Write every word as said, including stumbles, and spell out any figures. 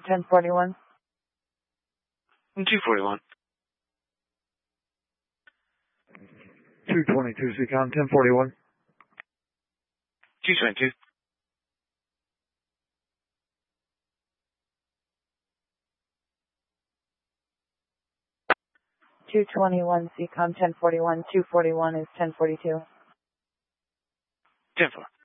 ten forty-one. two forty-one. two twenty-two, Seacom, ten forty-one. two twenty-two. two twenty-one, Seacom, ten forty-one. two forty-one is ten forty-two. ten four.